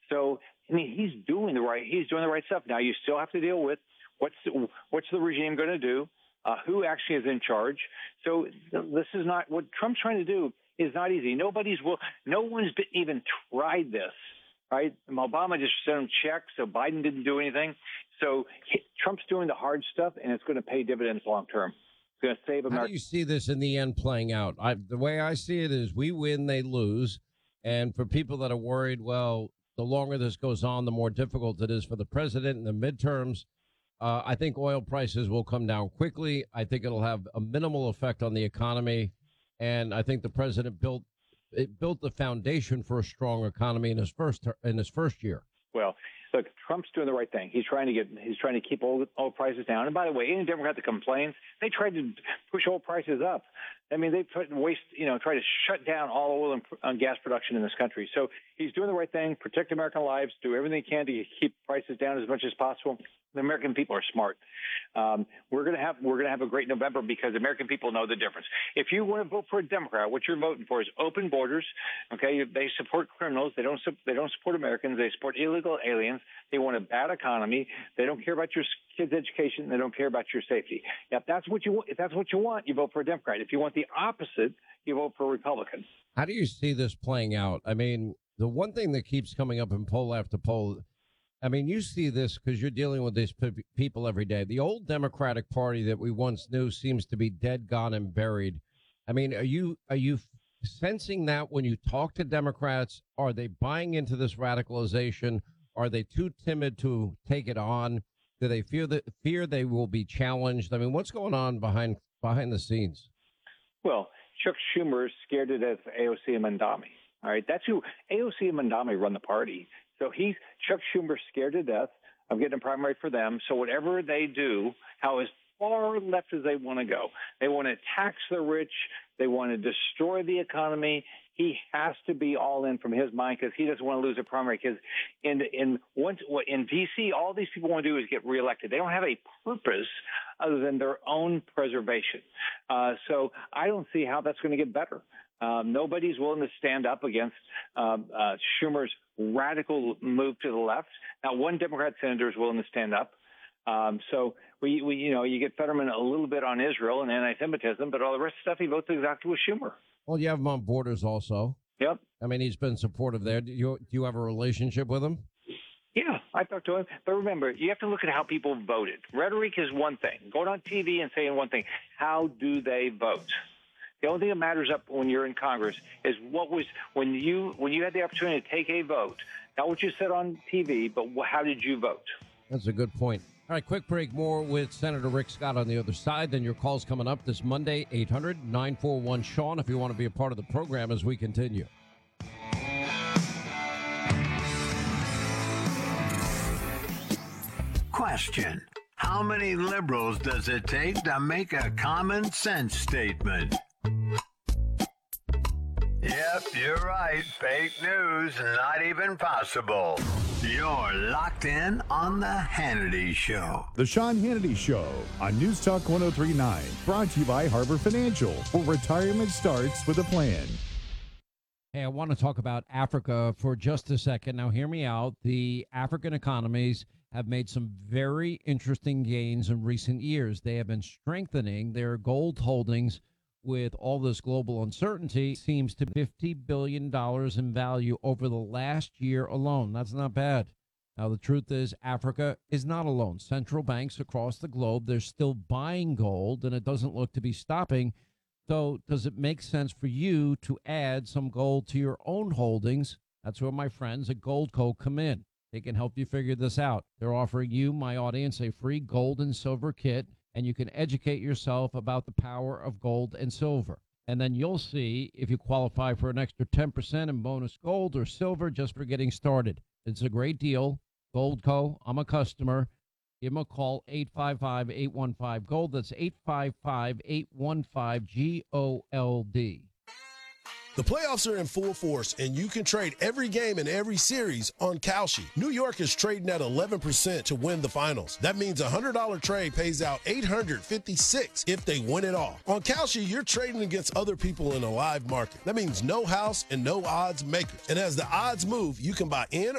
So I mean, he's doing the right stuff. Now you still have to deal with what's the regime going to do, who actually is in charge. So this is not what Trump's trying to do is not easy. No one's even tried this. Right? Obama just sent him checks, so Biden didn't do anything. So Trump's doing the hard stuff, and it's going to pay dividends long term. It's going to save America. How do you see this in the end playing out? The way I see it is we win, they lose. And for people that are worried, well, the longer this goes on, the more difficult it is for the president in the midterms. I think oil prices will come down quickly. I think it'll have a minimal effect on the economy. And I think the president built the foundation for a strong economy in his first year. Well, look, Trump's doing the right thing. He's trying to keep oil prices down. And by the way, any Democrat that complains, they tried to push oil prices up. I mean, they tried to shut down all oil and gas production in this country. So he's doing the right thing, protect American lives, do everything he can to keep prices down as much as possible. The American people are smart. We're going to have a great November because American people know the difference. If you want to vote for a Democrat, what you're voting for is open borders. Okay, they support criminals. They don't support Americans. They support illegal aliens. They want a bad economy. They don't care about your kids' education. They don't care about your safety. If that's what you want, you vote for a Democrat. If you want the opposite, you vote for a Republican. How do you see this playing out? I mean, the one thing that keeps coming up in poll after poll, I mean, you see this because you're dealing with these people every day. The old Democratic Party that we once knew seems to be dead, gone, and buried. I mean, are you sensing that when you talk to Democrats? Are they buying into this radicalization? Are they too timid to take it on? Do they fear they will be challenged? I mean, what's going on behind the scenes? Well, Chuck Schumer is scared to death of AOC and Mamdani. All right, that's who AOC and Mamdani run the party. So Chuck Schumer's scared to death of getting a primary for them. So whatever they do, how as far left as they want to go, they want to tax the rich. They want to destroy the economy. He has to be all in from his mind because he doesn't want to lose a primary. Because in D.C., all these people want to do is get reelected. They don't have a purpose other than their own preservation. So I don't see how that's going to get better. Nobody's willing to stand up against Schumer's radical move to the left. Now, one Democrat senator is willing to stand up. So you get Fetterman a little bit on Israel and anti-Semitism, but all the rest of the stuff he votes exactly with Schumer. Well, you have him on Borders also. Yep. I mean, he's been supportive there. Do you have a relationship with him? Yeah, I talked to him. But remember, you have to look at how people voted. Rhetoric is one thing. Going on TV and saying one thing. How do they vote? The only thing that matters up when you're in Congress is when you had the opportunity to take a vote, not what you said on TV, but how did you vote? That's a good point. All right, quick break. More with Senator Rick Scott on the other side. Then your call's coming up this Monday, 800-941-SEAN, if you want to be a part of the program as we continue. Question: how many liberals does it take to make a common sense statement? Yep, you're right. Fake news, not even possible. You're locked in on The Hannity Show. The Sean Hannity Show on News Talk 103.9. Brought to you by Harbor Financial, where retirement starts with a plan. Hey, I want to talk about Africa for just a second. Now, hear me out. The African economies have made some very interesting gains in recent years. They have been strengthening their gold holdings with all this global uncertainty. Seems to be $50 billion in value over the last year alone. That's not bad. Now, the truth is Africa is not alone. Central banks across the globe, they're still buying gold, and it doesn't look to be stopping. So does it make sense for you to add some gold to your own holdings? That's where my friends at Goldco come in. They can help you figure this out. They're offering you, my audience, a free gold and silver kit, and you can educate yourself about the power of gold and silver. And then you'll see if you qualify for an extra 10% in bonus gold or silver just for getting started. It's a great deal. Goldco, I'm a customer. Give them a call, 855-815-GOLD. That's 855-815-GOLD. The playoffs are in full force, and you can trade every game and every series on Kalshi. New York is trading at 11% to win the finals. That means a $100 trade pays out $856 if they win it all. On Kalshi, you're trading against other people in a live market. That means no house and no odds makers. And as the odds move, you can buy in